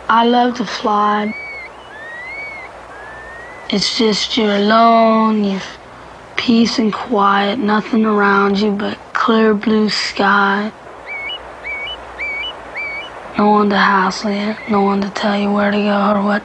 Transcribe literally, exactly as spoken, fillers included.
I love to fly. It's just you're alone, you've peace and quiet, nothing around you but clear blue sky. No one to hassle you, no one to tell you where to go or what